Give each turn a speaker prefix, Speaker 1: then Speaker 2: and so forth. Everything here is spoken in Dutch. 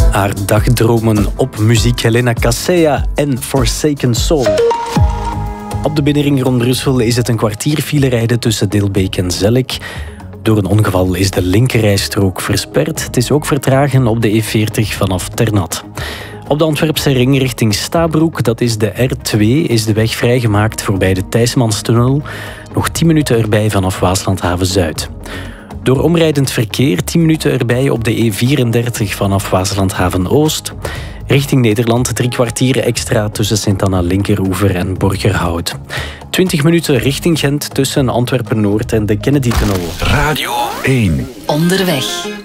Speaker 1: Haar dagdromen op muziek Helena Casella en Forsaken Soul. Op de binnenring rond Brussel is het een kwartier file rijden tussen Dilbeek en Zellik. Door een ongeval is de linkerrijstrook versperd. Het is ook vertragen op de E40 vanaf Ternat. Op de Antwerpse ring richting Stabroek, dat is de R2, is de weg vrijgemaakt voorbij de Thijsmanstunnel. Nog 10 minuten erbij vanaf Waaslandhaven Zuid. Door omrijdend verkeer 10 minuten erbij op de E34 vanaf Waaslandhaven Oost. Richting Nederland 3 kwartier extra tussen Sint-Anna-Linkeroever en Borgerhout. 20 minuten richting Gent tussen Antwerpen-Noord en de Kennedy-tunnel.
Speaker 2: Radio 1.
Speaker 3: Onderweg.